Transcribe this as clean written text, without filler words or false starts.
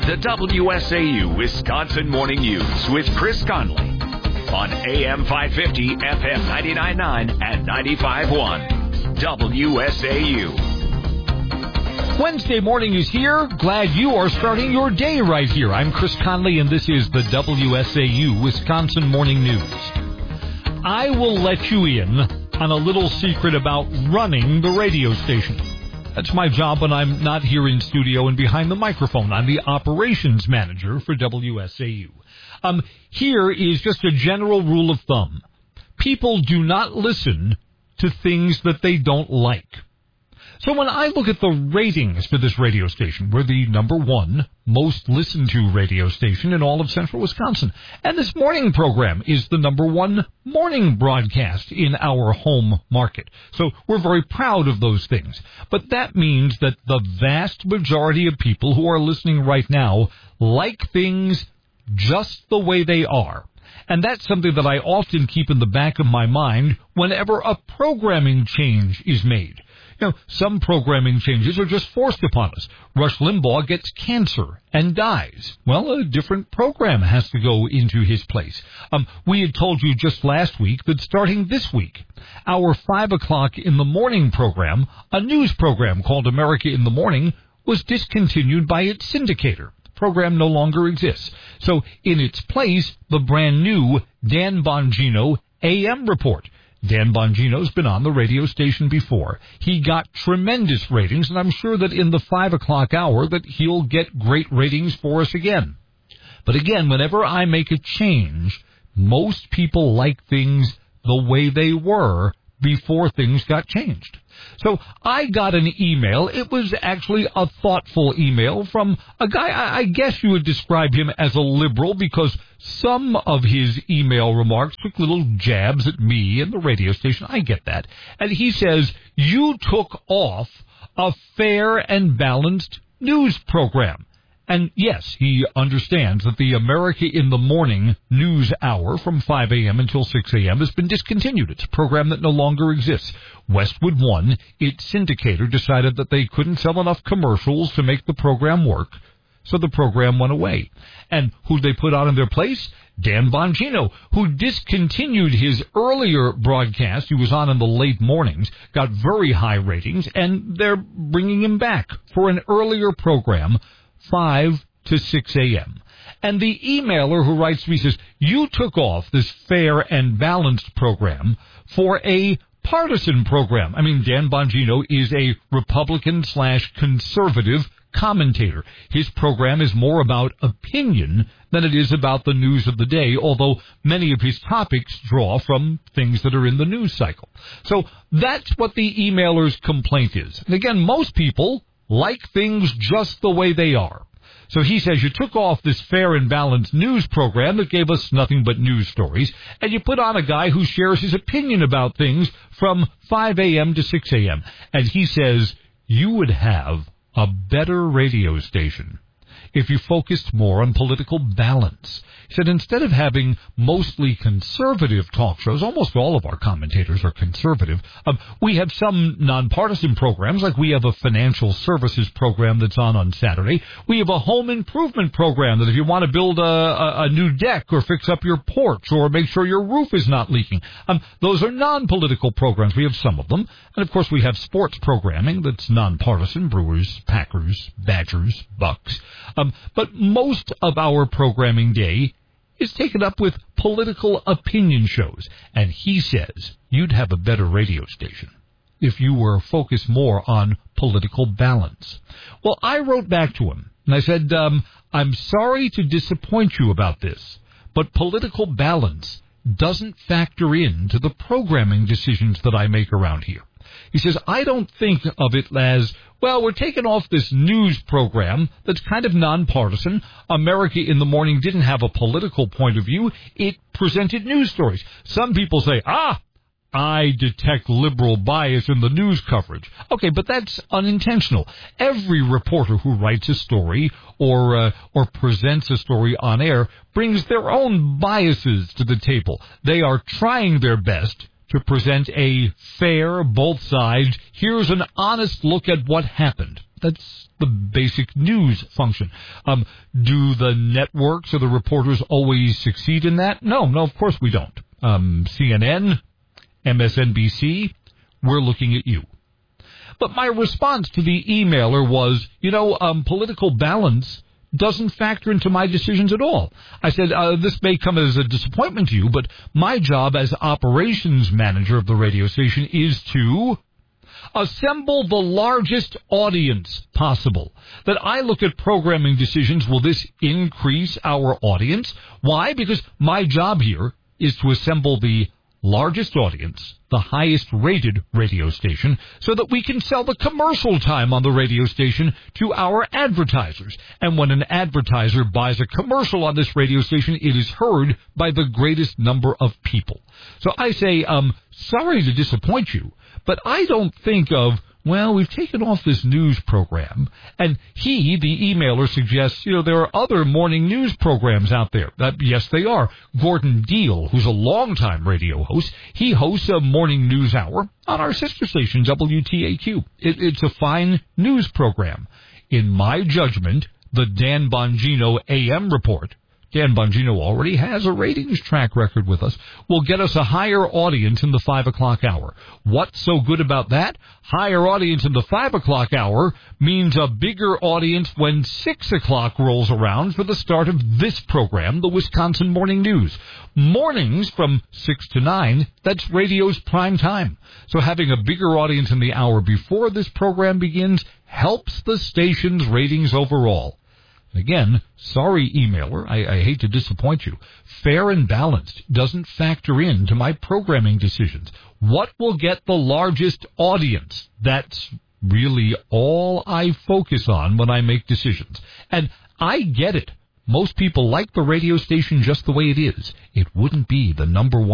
The WSAU Wisconsin Morning News with Chris Conley on AM 550, FM 99.9 and 95.1. WSAU. Wednesday morning is here. Glad you are starting your day right here. I'm Chris Conley, and this is the WSAU Wisconsin Morning News. I will let you in on a little secret about running the radio station. That's my job when I'm not here in studio and behind the microphone. I'm the operations manager for WSAU. Here is just a general rule of thumb. People do not listen to things that they don't like. So when I look at the ratings for this radio station, we're the number one most listened to radio station in all of central Wisconsin. And this morning program is the number one morning broadcast in our home market. So we're very proud of those things. But that means that the vast majority of people who are listening right now like things just the way they are. And that's something that I often keep in the back of my mind whenever a programming change is made. You know, some programming changes are just forced upon us. Rush Limbaugh gets cancer and dies. Well, a different program has to go into his place. We had told you just last week that starting this week, our 5 o'clock in the morning program, a news program called America in the Morning, was discontinued by its syndicator. The program no longer exists. So in its place, the brand new Dan Bongino AM Report. Dan Bongino's been on the radio station before. He got tremendous ratings, and I'm sure that in the 5 o'clock hour that he'll get great ratings for us again. But again, whenever I make a change, most people like things the way they were before things got changed. So I got an email. It was actually a thoughtful email from a guy, I guess you would describe him as a liberal, because some of his email remarks took little jabs at me and the radio station. I get that. And he says, you took off a fair and balanced news program. And yes, he understands that the America in the Morning news hour from 5 a.m. until 6 a.m. has been discontinued. It's a program that no longer exists. Westwood One, its syndicator, decided that they couldn't sell enough commercials to make the program work, so the program went away. And who'd they put on in their place? Dan Bongino, who discontinued his earlier broadcast. He was on in the late mornings, got very high ratings, and they're bringing him back for an earlier program, 5 to 6 a.m. And the emailer who writes to me says, you took off this fair and balanced program for a partisan program. I mean, Dan Bongino is a Republican/conservative commentator. His program is more about opinion than it is about the news of the day, although many of his topics draw from things that are in the news cycle. So that's what the emailer's complaint is. And again, most people like things just the way they are. So he says you took off this fair and balanced news program that gave us nothing but news stories, and you put on a guy who shares his opinion about things from 5 a.m. to 6 a.m. And he says you would have a better radio station if you focused more on political balance. He said instead of having mostly conservative talk shows, almost all of our commentators are conservative, we have some nonpartisan programs, like we have a financial services program that's on Saturday. We have a home improvement program that if you want to build a new deck or fix up your porch or make sure your roof is not leaking, those are non-political programs. We have some of them. And, of course, we have sports programming that's nonpartisan, Brewers, Packers, Badgers, Bucks. But most of our programming day is taken up with political opinion shows. And he says you'd have a better radio station if you were focused more on political balance. Well, I wrote back to him, and I said, I'm sorry to disappoint you about this, but political balance doesn't factor into the programming decisions that I make around here. He says, I don't think of it as, well, we're taking off this news program that's kind of nonpartisan. America in the Morning didn't have a political point of view. It presented news stories. Some people say, I detect liberal bias in the news coverage. Okay, but that's unintentional. Every reporter who writes a story or presents a story on air brings their own biases to the table. They are trying their best to present a fair, both sides, here's an honest look at what happened. That's the basic news function. Do the networks or the reporters always succeed in that? No, of course we don't. CNN, MSNBC, we're looking at you. But my response to the emailer was, political balance doesn't factor into my decisions at all. I said, this may come as a disappointment to you, but my job as operations manager of the radio station is to assemble the largest audience possible. That I look at programming decisions, will this increase our audience? Why? Because my job here is to assemble the largest audience, the highest rated radio station, so that we can sell the commercial time on the radio station to our advertisers. And when an advertiser buys a commercial on this radio station, it is heard by the greatest number of people. So I say, sorry to disappoint you, but I don't think of, we've taken off this news program. And the emailer, suggests, there are other morning news programs out there. Yes, they are. Gordon Deal, who's a longtime radio host, he hosts a morning news hour on our sister station, WTAQ. It's a fine news program. In my judgment, the Dan Bongino AM report, Dan Bongino already has a ratings track record with us, will get us a higher audience in the 5 o'clock hour. What's so good about that? Higher audience in the 5 o'clock hour means a bigger audience when 6 o'clock rolls around for the start of this program, the Wisconsin Morning News. Mornings from 6 to 9, that's radio's prime time. So having a bigger audience in the hour before this program begins helps the station's ratings overall. Again, sorry, emailer, I hate to disappoint you. Fair and balanced doesn't factor into my programming decisions. What will get the largest audience? That's really all I focus on when I make decisions. And I get it. Most people like the radio station just the way it is. It wouldn't be the number one